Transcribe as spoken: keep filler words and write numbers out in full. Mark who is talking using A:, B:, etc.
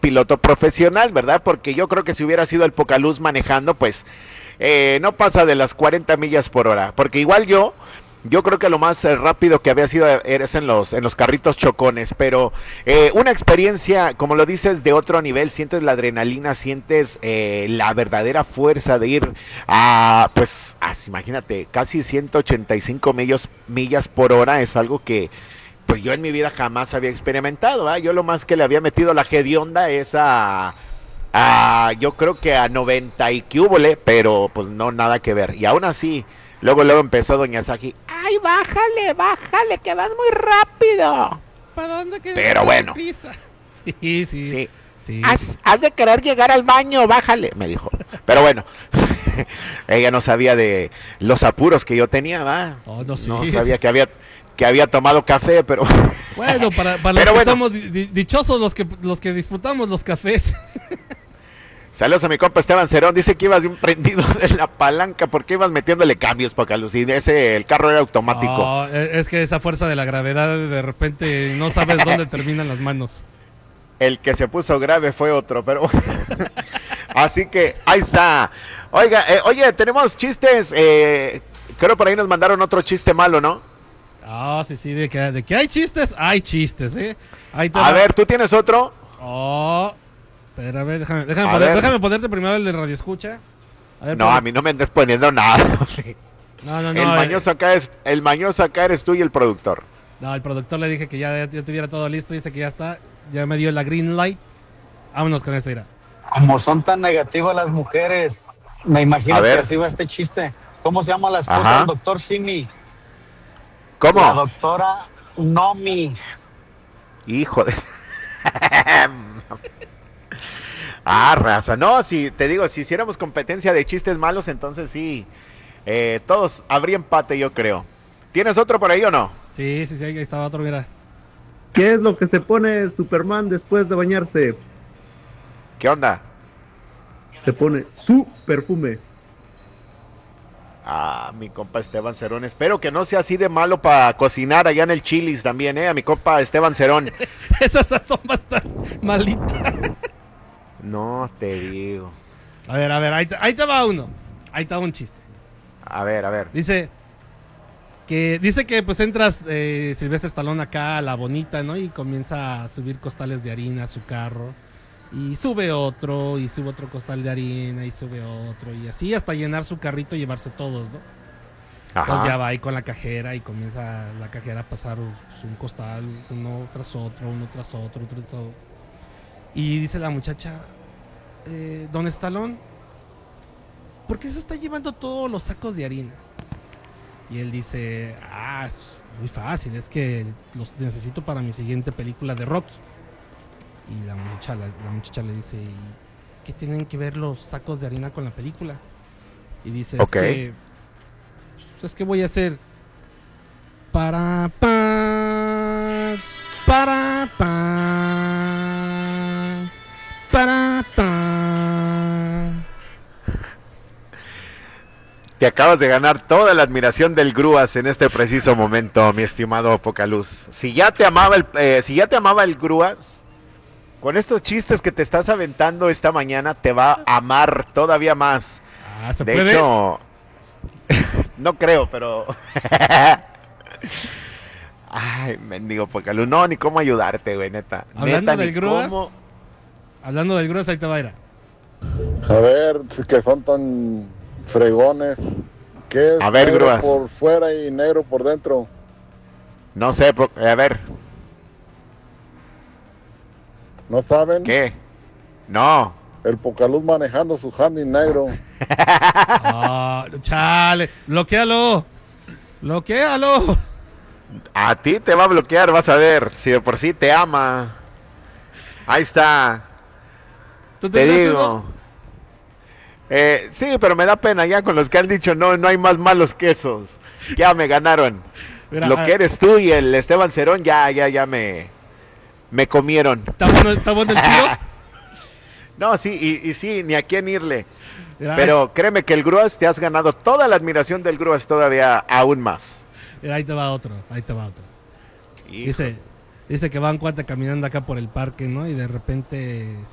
A: piloto profesional, ¿verdad? Porque yo creo que si hubiera sido el Pocaluz manejando, pues eh, no pasa de las cuarenta millas por hora. Porque igual yo, yo creo que lo más eh, rápido que había sido eres en los, en los carritos chocones. Pero eh, una experiencia, como lo dices, de otro nivel. Sientes la adrenalina, sientes eh, la verdadera fuerza de ir a, pues, a, imagínate, casi ciento ochenta y cinco millas, millas por hora. Es algo que pues yo en mi vida jamás había experimentado, ¿eh? Yo lo más que le había metido la hedionda es a, a yo creo que a noventa y cúbole, pero pues no, nada que ver. Y aún así, luego luego empezó Doña Saki, ay, bájale, bájale, que vas muy rápido.
B: ¿Para dónde quieres?
A: Pero bueno.
B: Prisa? Sí, sí.
A: Sí.
B: Sí.
A: Has, has de querer llegar al baño, bájale, me dijo. Pero bueno, ella no sabía de los apuros que yo tenía, ¿va?
B: Oh, no, sí,
A: no
B: sí.
A: sabía que había que había tomado café, pero
B: bueno, para, para los
A: pero
B: que
A: bueno.
B: estamos di- dichosos los que los que disputamos los cafés.
A: Saludos a mi compa Esteban Cerón, dice que ibas de un prendido de la palanca, porque ibas metiéndole cambios para Calucín, ese el carro era automático.
B: Oh, es que esa fuerza de la gravedad de repente no sabes dónde terminan las manos.
A: El que se puso grave fue otro, pero así que ahí está. Oiga, eh, oye, tenemos chistes, eh, creo por ahí nos mandaron otro chiste malo, ¿no?
B: Ah, oh, sí, sí, de que, de que hay chistes, hay chistes, ¿eh? Ahí te
A: a
B: va.
A: ver, ¿tú tienes otro?
B: Oh, espérame, déjame, déjame,
A: A
B: poner,
A: ver.
B: déjame ponerte primero el de Radio Escucha. A ver,
A: No,
B: ponle-
A: a mí no me andes poniendo nada. Sí.
B: no, no, no,
A: el
B: eh,
A: mañoso acá es, el mañoso acá eres tú y el productor.
B: no, el productor le dije que ya, ya tuviera todo listo, dice que ya está, ya me dio la green light. Vámonos con esta, mira.
C: Como son tan negativas las mujeres, me imagino
A: A
C: que
A: ver.
C: así va este chiste. ¿Cómo se llama la esposa
A: Ajá.
C: del doctor Simi?
A: ¿Cómo?
C: La doctora Nomi.
A: Hijo de... ah, raza. No, si te digo, si hiciéramos competencia de chistes malos, entonces sí. Eh, todos habría empate, yo creo. ¿Tienes otro por ahí o no?
B: Sí, sí, sí, ahí estaba otro, mira.
D: ¿Qué es lo que se pone Superman después de bañarse?
A: ¿Qué onda?
D: Se pone su perfume.
A: Ah, mi compa Esteban Cerón. Espero que no sea así de malo para cocinar allá en el Chili's también, ¿eh? A mi compa Esteban Cerón.
B: Esas son bastante malitas.
A: No, te digo.
B: A ver, a ver, ahí te, ahí te va uno. Ahí te va un chiste.
A: A ver, a ver.
B: Dice que dice que pues entras eh, Silvestre Stallone acá a la bonita, ¿no? Y comienza a subir costales de harina a su carro. Y sube otro, y sube otro costal de harina, y sube otro, y así hasta llenar su carrito y llevarse todos, ¿no? Entonces ya va ahí con la cajera y comienza la cajera a pasar un costal, uno tras otro, uno tras otro, otro tras otro. Y dice la muchacha, eh, don Stallone, ¿por qué se está llevando todos los sacos de harina? Y él dice, ah, es muy fácil, es que los necesito para mi siguiente película de Rocky. Y la muchacha, la, la muchacha le dice, ¿y qué tienen que ver los sacos de harina con la película? Y dice,
A: Ok.
B: es que, pues, es que voy a hacer para pa para pa para pa.
A: Te acabas de ganar toda la admiración del Grúas en este preciso momento, mi estimado Pocaluz. Si ya te amaba el, eh, si ya te amaba el Grúas, con estos chistes que te estás aventando esta mañana, te va a amar todavía más.
B: Ah, ¿se
A: De
B: puede?
A: hecho, no creo, pero... Ay, mendigo Pocaluz, no, ni cómo ayudarte, güey, neta.
B: Hablando
A: Neta,
B: del
A: ni
B: Grúas,
A: cómo-
B: hablando del Grúas, ahí te va a ir.
E: A ver, que son tan fregones. ¿Qué es
A: A ver,
E: negro
A: Grúas.
E: por fuera y negro por dentro?
A: No sé, po- a ver,
E: ¿No saben?
A: ¿qué? No.
E: El Pocaluz manejando su handy negro.
B: Ah, chale, bloquealo. Bloquealo.
A: A ti te va a bloquear, vas a ver. Si de por sí te ama. Ahí está.
B: ¿Tú
A: Te
B: tendrás
A: digo.
B: uno?
A: Eh, sí, pero me da pena ya con los que han dicho no, no hay más malos que esos. Ya me ganaron.
B: Mira,
A: Lo
B: ah,
A: que eres tú y el Esteban Cerón ya, ya, ya me, me comieron.
B: ¿Está bueno, está bueno el tiro?
A: No, sí, y, y sí, ni a quién irle.
B: Mira,
A: Pero créeme que el Grúas te has ganado toda la admiración del Grúas todavía aún más.
B: mira, ahí te va otro, ahí te va otro.
A: Hijo.
B: Dice, dice que va un cuate caminando acá por el parque, ¿no? Y de repente